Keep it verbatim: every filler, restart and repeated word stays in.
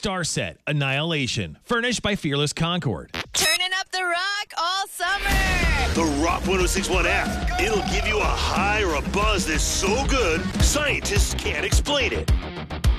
Star Set Annihilation, furnished by Fearless Concord. Turning up the rock all summer. The Rock one oh six point one app. It'll give you a high or a buzz that's so good, scientists can't explain it.